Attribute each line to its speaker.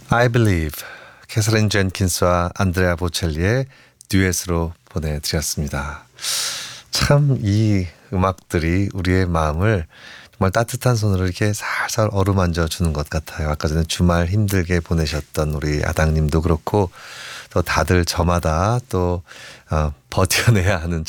Speaker 1: I Believe 캐서린 젠킨스와 안드레아 보첼리의 듀엣으로 보내드렸습니다. 참 이 음악들이 우리의 마음을 정말 따뜻한 손으로 이렇게 살살 어루만져 주는 것 같아요. 아까 전에 주말 힘들게 보내셨던 우리 아당님도 그렇고 또 다들 저마다 또 버텨내야 하는